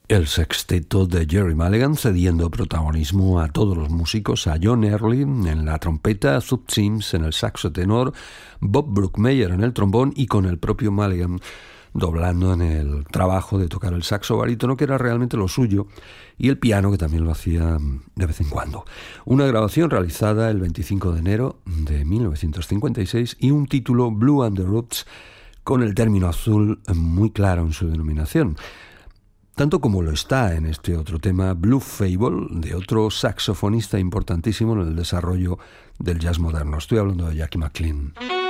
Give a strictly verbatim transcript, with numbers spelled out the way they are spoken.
El sexteto de Gerry Mulligan cediendo protagonismo a todos los músicos, a John Early en la trompeta, Zub Sims en el saxo tenor, Bob Brookmeyer en el trombón y con el propio Mulligan doblando en el trabajo de tocar el saxo barítono, que era realmente lo suyo, y el piano, que también lo hacía de vez en cuando. Una grabación realizada el veinticinco de enero de mil novecientos cincuenta y seis y un título, Blue and the Roots, con el término azul muy claro en su denominación. Tanto como lo está en este otro tema, Blue Fable, de otro saxofonista importantísimo en el desarrollo del jazz moderno. Estoy hablando de Jackie McLean.